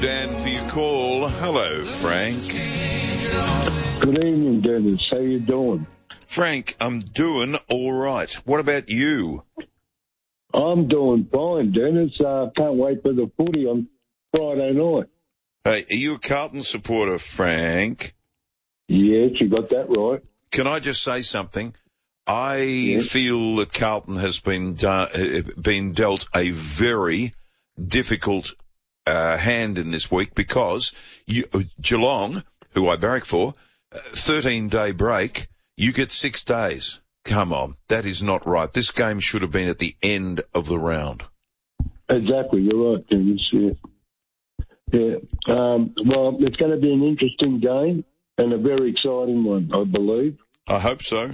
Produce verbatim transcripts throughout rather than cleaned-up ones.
Dan for your call. Hello, Frank. Good evening, Dennis. How you doing? Frank, I'm doing all right. What about you? I'm doing fine, Dennis. Uh, can't wait for the footy on Friday night. Hey, are you a Carlton supporter, Frank? Yes, you got that right. Can I just say something? I Yes. feel that Carlton has been uh, been dealt a very difficult uh, hand in this week because you, Geelong, who I barrack for, thirteen-day break, you get six days. Come on, that is not right. This game should have been at the end of the round. Exactly, you're right, Dennis. Yeah. yeah. Um, well, it's going to be an interesting game and a very exciting one, I believe. I hope so.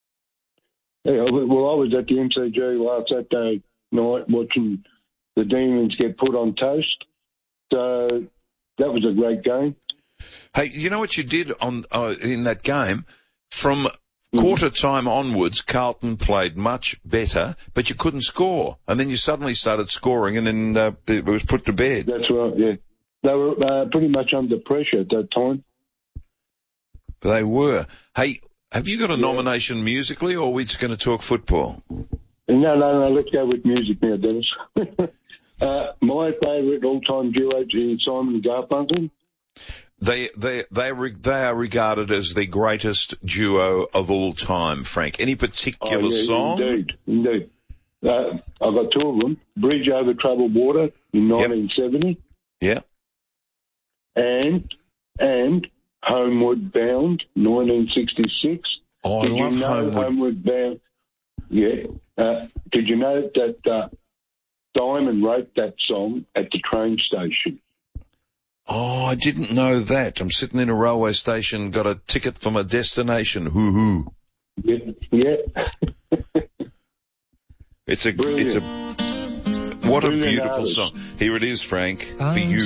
Yeah, well, I was at the M C G last Saturday night watching the Demons get put on toast. So that was a great game. Hey, you know what you did on uh, in that game? From quarter time onwards, Carlton played much better, but you couldn't score. And then you suddenly started scoring, and then uh, it was put to bed. That's right, yeah. They were uh, pretty much under pressure at that time. They were. Hey, have you got a Yeah. nomination musically, or are we just going to talk football? No, no, no, let's go with music now, Dennis. uh, my favourite all-time duo is Simon and Garfunkel. They they they re- they are regarded as the greatest duo of all time, Frank. Any particular oh, yeah, song? Indeed, indeed. Uh, I've got two of them. Bridge Over Troubled Water in nineteen seventy. Yeah. And, and Homeward Bound, nineteen sixty-six. Oh, Did I love you know Homeward. Homeward Bound? Yeah. Uh, did you know that uh, Diamond wrote that song at the train station? Oh, I didn't know that. I'm sitting in a railway station, got a ticket for my destination. Hoo hoo. Yeah. yeah. It's a Brilliant. it's a what a Brilliant beautiful artist. song. Here it is, Frank, for you.